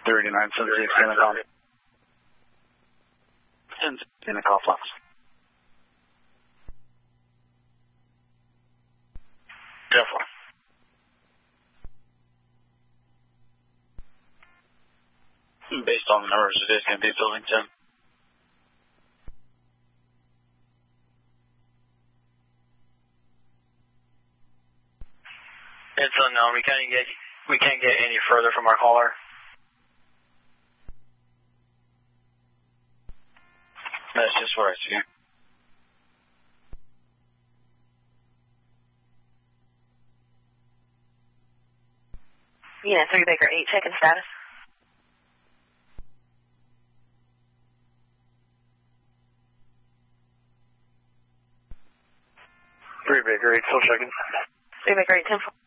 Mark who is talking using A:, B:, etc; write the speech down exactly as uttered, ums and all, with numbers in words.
A: thirty-nine seventy-six in the call. In the call flaps. Therefore. Based on the numbers, it is going to be building ten. It's unknown. We can't get we can't get any further from our caller. That's just what I see.
B: Yeah, three Baker eight, checking status.
A: Three Baker eight, still checking.
B: Three Baker eight, ten four.